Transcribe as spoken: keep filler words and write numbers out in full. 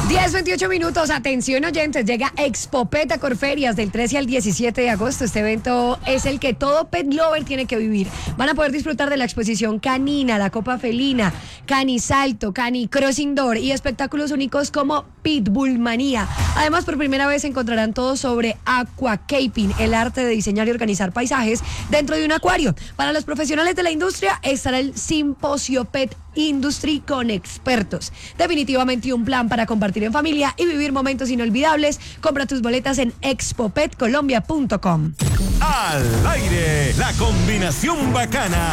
diez veintiocho minutos, atención oyentes, llega Expopet a Corferias del trece al diecisiete de agosto. Este evento es el que todo pet lover tiene que vivir. Van a poder disfrutar de la exposición canina, la copa felina, canisalto, canicross indoor y espectáculos únicos como Pitbull Manía. Además, por primera vez encontrarán todo sobre aquacaping, el arte de diseñar y organizar paisajes dentro de un acuario. Para los profesionales de la industria estará el Simposio Pet Industry con expertos. Definitivamente un plan para compartir en familia y vivir momentos inolvidables. Compra tus boletas en expo pet colombia punto com. Al aire, la combinación bacana.